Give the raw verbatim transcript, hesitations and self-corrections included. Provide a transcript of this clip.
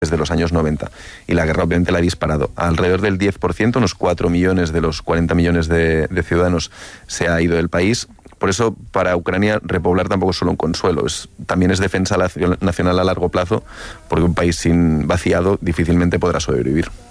desde los años noventa. Y la guerra obviamente la ha disparado. Alrededor del diez por ciento, unos cuatro millones de los cuarenta millones de, de ciudadanos se ha ido del país. Por eso, para Ucrania, repoblar tampoco es solo un consuelo, es, también es defensa nacional a largo plazo, porque un país sin vaciado difícilmente podrá sobrevivir.